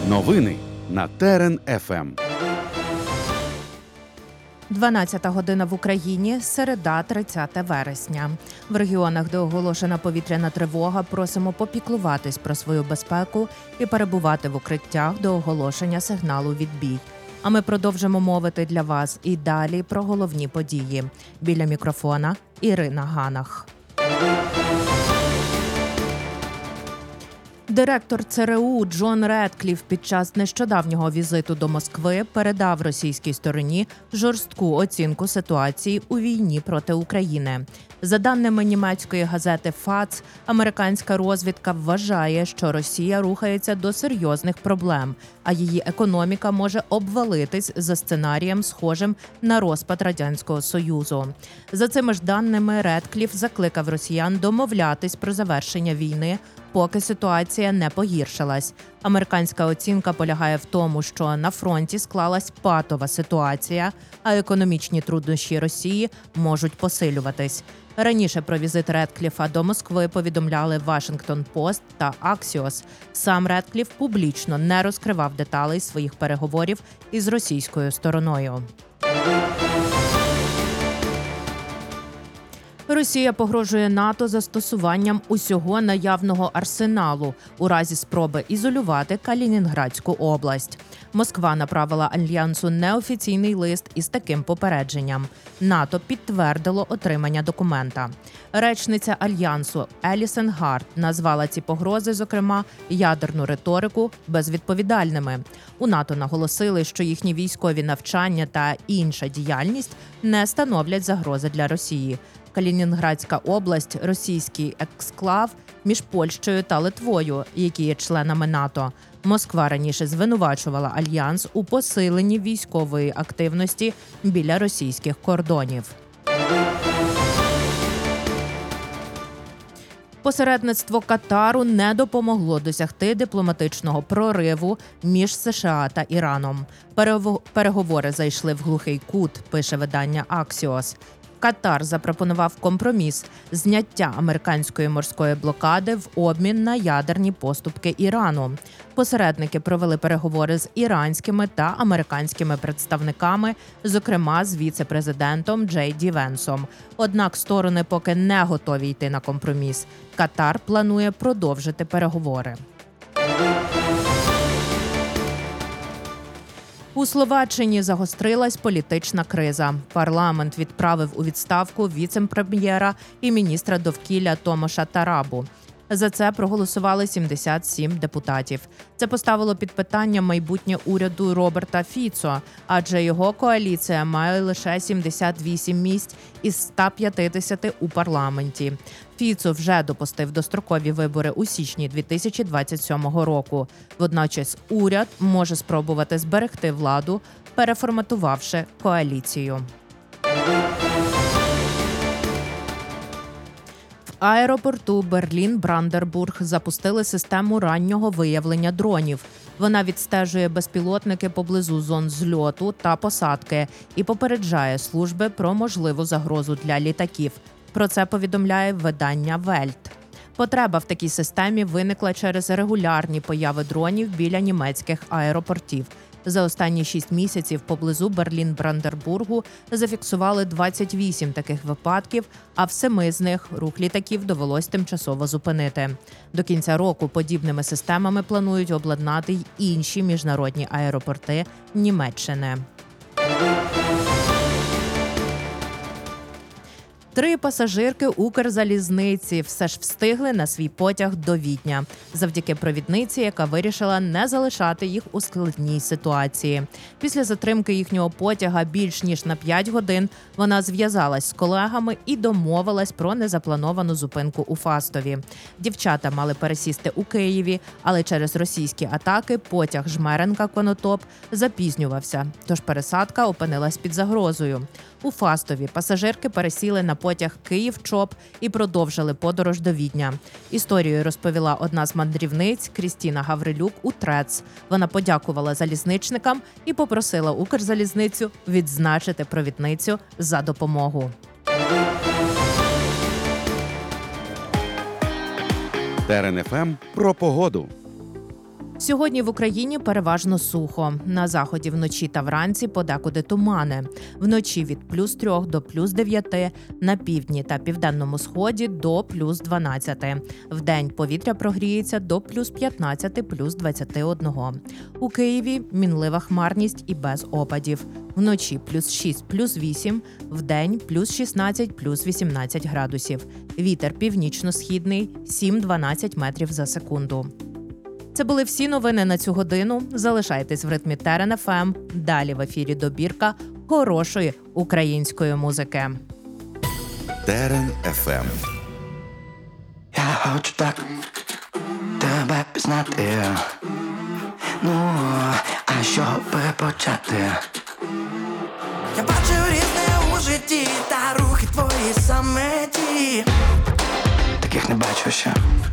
Новини на ТРН-ФМ. 12 година в Україні, середа, 30 вересня. В регіонах, де оголошена повітряна тривога, просимо попіклуватись про свою безпеку і перебувати в укриттях до оголошення сигналу «Відбій». А ми продовжимо мовити для вас і далі про головні події. Біля мікрофона Ірина Ганах. Директор ЦРУ Джон Редкліф під час нещодавнього візиту до Москви передав російській стороні жорстку оцінку ситуації у війні проти України. За даними німецької газети ФАЦ, американська розвідка вважає, що Росія рухається до серйозних проблем, а її економіка може обвалитись за сценарієм, схожим на розпад Радянського Союзу. За цими ж даними, Редкліф закликав росіян домовлятись про завершення війни, поки ситуація не погіршилась. Американська оцінка полягає в тому, що на фронті склалась патова ситуація, а економічні труднощі Росії можуть посилюватись. Раніше про візит Редкліфа до Москви повідомляли Вашингтон-Пост та Аксіос. Сам Редкліф публічно не розкривав деталей своїх переговорів із російською стороною. Росія погрожує НАТО застосуванням усього наявного арсеналу у разі спроби ізолювати Калінінградську область. Москва направила Альянсу неофіційний лист із таким попередженням. НАТО підтвердило отримання документа. Речниця Альянсу Елісен Гард назвала ці погрози, зокрема, ядерну риторику, безвідповідальними. У НАТО наголосили, що їхні військові навчання та інша діяльність не становлять загрози для Росії. Калінінградська область – російський ексклав між Польщею та Литвою, які є членами НАТО. Москва раніше звинувачувала Альянс у посиленні військової активності біля російських кордонів. Посередництво Катару не допомогло досягти дипломатичного прориву між США та Іраном. Переговори зайшли в глухий кут, пише видання Аксіос. Катар запропонував компроміс – зняття американської морської блокади в обмін на ядерні поступки Ірану. Посередники провели переговори з іранськими та американськими представниками, зокрема з віце-президентом Джей Ді Венсом. Однак сторони поки не готові йти на компроміс. Катар планує продовжити переговори. У Словаччині загострилась політична криза. Парламент відправив у відставку віце-прем'єра і міністра довкілля Томаша Тарабу. За це проголосували 77 депутатів. Це поставило під питання майбутнє уряду Роберта Фіцо, адже його коаліція має лише 78 місць із 150 у парламенті. Фіцо вже допустив дострокові вибори у січні 2027 року. Водночас уряд може спробувати зберегти владу, переформатувавши коаліцію. В аеропорту Берлін-Бранденбург запустили систему раннього виявлення дронів. Вона відстежує безпілотники поблизу зон зльоту та посадки і попереджає служби про можливу загрозу для літаків. Про це повідомляє видання Вельт. Потреба в такій системі виникла через регулярні появи дронів біля німецьких аеропортів. За останні 6 місяців поблизу Берлін-Бранденбургу зафіксували 28 таких випадків, а в 7 з них рух літаків довелось тимчасово зупинити. До кінця року подібними системами планують обладнати й інші міжнародні аеропорти Німеччини. 3 пасажирки Укрзалізниці все ж встигли на свій потяг до Відня, завдяки провідниці, яка вирішила не залишати їх у складній ситуації. Після затримки їхнього потяга більш ніж на 5 годин вона зв'язалась з колегами і домовилась про незаплановану зупинку у Фастові. Дівчата мали пересісти у Києві, але через російські атаки потяг Жмеренка-Конотоп запізнювався, тож пересадка опинилась під загрозою. У Фастові пасажирки пересіли на потяг Київ-Чоп і продовжили подорож до Відня. Історію розповіла одна з мандрівниць Крістіна Гаврилюк у Трец. Вона подякувала залізничникам і попросила Укрзалізницю відзначити провідницю за допомогу. ТРН-ФМ про погоду. Сьогодні в Україні переважно сухо. На заході вночі та вранці подекуди тумани. Вночі від +3 до +9, на півдні та південному сході до +12. Вдень повітря прогріється до +15, +21. У Києві мінлива хмарність і без опадів. Вночі +6, +8, вдень +16, +18 градусів. Вітер північно-східний 7-12 метрів за секунду. Це були всі новини на цю годину. Залишайтесь в ритмі Терен ФМ. Далі в ефірі добірка хорошої української музики. Терен ФМ. Я хочу так тебе пізнати. Ну, а з чого би почати? Я бачу різне у житті, та рухи твої саме ті. Таких не бачу ще.